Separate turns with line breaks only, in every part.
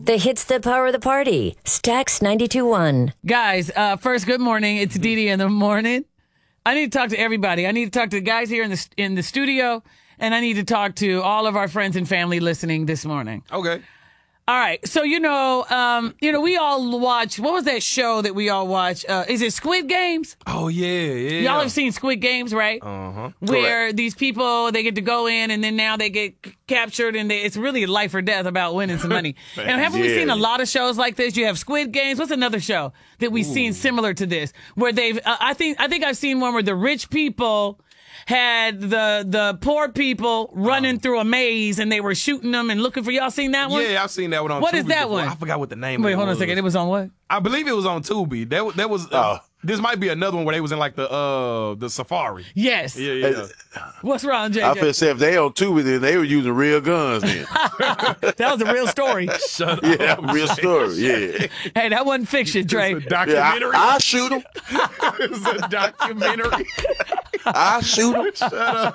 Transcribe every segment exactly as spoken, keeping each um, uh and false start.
The hits that power the party. Stax ninety-two point one.
Guys, uh, first, good morning. It's Dee Dee in the morning. I need to talk to everybody. I need to talk to the guys here in the in the studio, and I need to talk to all of our friends and family listening this morning.
Okay.
All right. So, you know, um, you know, we all watch, what was that show that we all watch? Uh, is it Squid Games?
Oh, yeah, yeah.
Y'all have seen Squid Games, right?
Uh-huh.
Where
Correct.
these people, they get to go in and then now they get c- captured and they, it's really life or death about winning some money. And haven't we
Yeah.
seen a lot of shows like this? You have Squid Games. What's another show that we've seen similar to this? Where they've, uh, I think, I think I've seen one where the rich people had the the poor people running
Oh.
through a maze and they were shooting them and looking for y'all. Seen that one?
Yeah, I've seen that one on
What
Tubi
is that
before.
one?
I forgot what the name
Wait,
of it
hold on
was.
a second. It was on what?
I believe it was on Tubi. That, wa- that was, uh,
Oh.
this might be another one where they was in like the uh the safari.
Yes.
Yeah, yeah.
What's wrong, J J?
I feel say if they on Tubi, then they were using real guns then.
That was a real story.
Shut
Yeah,
up.
real story. Yeah,
Hey, that wasn't fiction, Trey.
It's a
yeah.
documentary.
I, I shoot them.
It's a documentary.
I shoot them.
Shut up.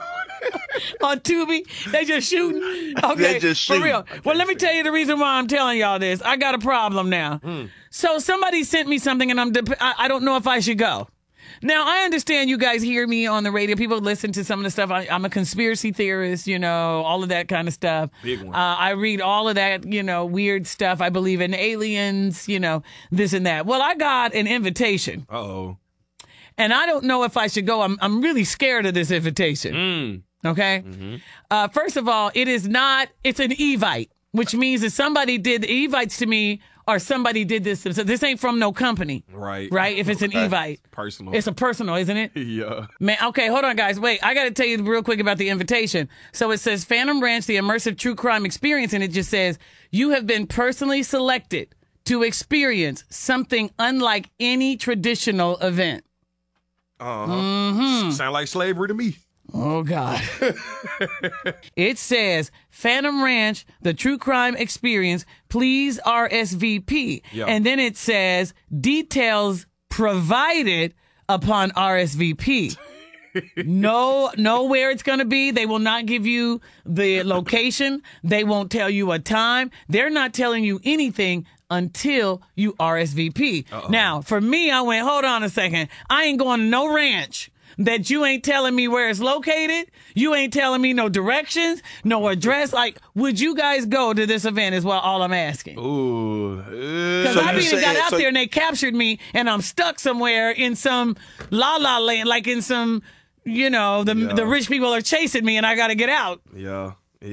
On Tubi, they just shooting. Okay,
They just
for
shooting.
real. Well, let me tell you the reason why I'm telling y'all this. I got a problem now.
Hmm.
So somebody sent me something, and I'm dep- I, I don't know if I should go. Now I understand you guys hear me on the radio. People listen to some of the stuff. I, I'm a conspiracy theorist, you know, all of that kind of stuff.
Big one.
Uh, I read all of that, you know, weird stuff. I believe in aliens, you know, this and that. Well, I got an invitation,
Uh-oh.
and I don't know if I should go. I'm I'm really scared of this invitation.
Mm.
Okay. Uh, first of all, it is not, it's an Evite, which means that somebody did the Evites to me or somebody did this. So this ain't from no company.
Right.
Right. If it's an Evite.
Personal.
It's a personal, isn't it?
yeah.
Man, okay, hold on, guys. Wait, I got to tell you real quick about the invitation. So it says Phantom Ranch, the immersive true crime experience, and it just says, you have been personally selected to experience something unlike any traditional event.
Uh-huh.
Mm-hmm.
Sound like slavery to me.
Oh, God. It says, Phantom Ranch, the true crime experience, please R S V P.
Yeah.
And then it says, details provided upon R S V P. No, know where it's going to be. They will not give you the location. They won't tell you a time. They're not telling you anything until you R S V P.
Uh-oh.
Now, for me, I went, hold on a second. I ain't going to no ranch that you ain't telling me where it's located. You ain't telling me no directions, no address. Like, would you guys go to this event is what all I'm asking.
Ooh.
Because
So
I've
you
even got
saying-
out
so-
there and they captured me and I'm stuck somewhere in some la la land, like in some, you know, the
Yeah.
the rich people are chasing me and I got to get out.
Yeah.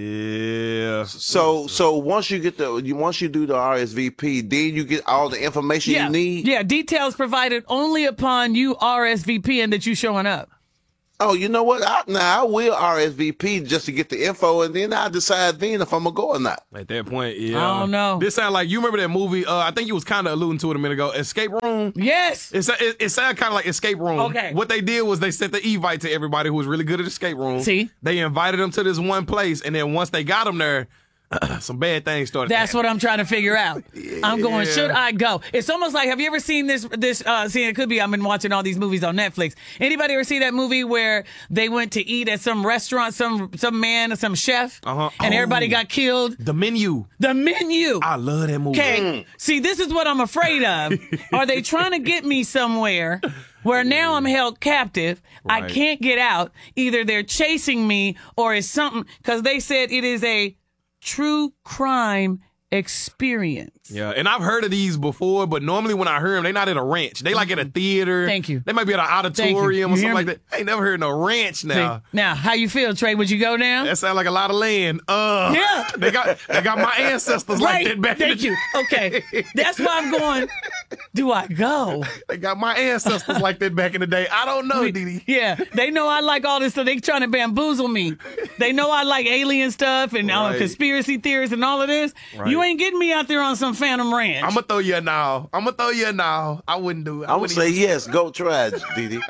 Yeah.
So, so once you get the, you once you do the R S V P, then you get all the information
Yeah.
you need.
Yeah. Details provided only upon you R S V P and that you showing up.
Oh, you know what? I, now I will R S V P just to get the info, and then I decide then if I'm gonna go or not.
At that point, yeah.
I don't know.
This sound like, you remember that movie, uh, I think you was kind of alluding to it a minute ago, Escape Room?
Yes.
It, sa- it, it sounded kind of like Escape Room.
Okay.
What they did was they sent the Evite to everybody who was really good at Escape Room.
See?
They invited them to this one place, and then once they got them there, some bad things started.
That's what I'm trying to figure out. I'm going,
Yeah.
should I go? It's almost like, have you ever seen this, this, uh, see, it could be, I've been watching all these movies on Netflix. Anybody ever see that movie where they went to eat at some restaurant, some, some man, some chef,
Uh-huh.
and
Oh.
everybody got killed?
The Menu.
The Menu.
I love that movie.
Okay. See, this is what I'm afraid of. Are they trying to get me somewhere where now I'm held captive? I
Right.
can't get out. Either they're chasing me or it's something, because they said it is a true crime experience.
Yeah, and I've heard of these before, but normally when I hear them, they're not at a ranch. They like at a theater.
Thank you.
They might be at an
Thank you.
auditorium or
You
something
hear
like
me?
that. I ain't never heard no ranch now.
See? Now, how you feel, Trey? Would you go now?
That sounds like a lot of land. Uh,
Yeah.
They got they got my ancestors like
Right.
that back
Thank
in
you.
the
Okay. That's why I'm going, do I go?
They got my ancestors like that back in the day. I don't know, Didi.
Yeah. They know I like all this, so they trying to bamboozle me. They know I like alien stuff and uh,
Right.
conspiracy theories and all of this.
Right.
You ain't getting me out there on some Phantom Ranch.
I'm gonna throw you a now. I'm gonna throw you a now. I wouldn't do it. I
I'm gonna
wouldn't
say
even-
yes. Go try it, Didi.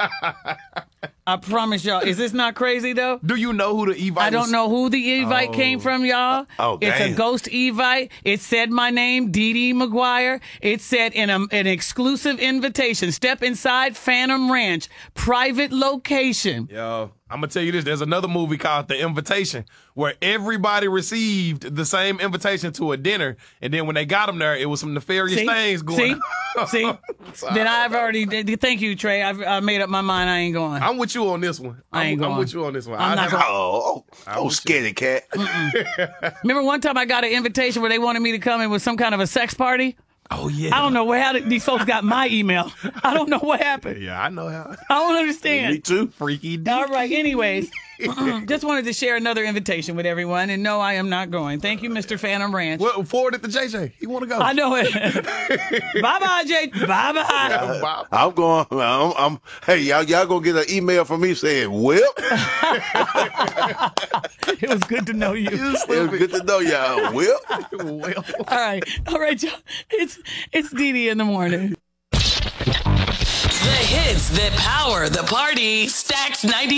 I promise y'all. Is this not crazy, though?
Do you know who the Evite?
I don't
was?
know who the Evite
Oh.
came from, y'all.
Oh,
It's a
damn.
ghost Evite. It said my name, Dee Dee McGuire. It said in a, an exclusive invitation, step inside Phantom Ranch, private location.
Yo, I'm gonna tell you this. There's another movie called The Invitation where everybody received the same invitation to a dinner, and then when they got them there, it was some nefarious
See?
things going
See?
on.
See? Then I've already. Thank you, Trey. I've I made up my mind. I ain't going.
I'm with you on this one.
I ain't
I'm, I'm
going.
with you on this one.
I'm
I
not
have-
going.
Oh, oh, oh scaredy cat.
Remember one time I got an invitation where they wanted me to come in with some kind of a sex party?
Oh yeah.
I don't know where how did these folks got my email. I don't know what happened.
Yeah, I know how.
I don't understand.
Me too.
Freaky. D.
All right. Anyways, just wanted to share another invitation with everyone, and no, I am not going. Thank you, Mister Phantom Ranch.
Well, forward it to J J. He want to go.
I know it. Bye bye, Jay. Bye bye.
Wow.
I'm going. I'm, I'm. Hey, y'all, y'all gonna get an email from me saying, "Well,
It was good to know you.
it was good to know y'all." Well,
Well.
All right. All right, y'all. It's it's Dee Dee in the morning.
The hits that power the party. Stacks ninety.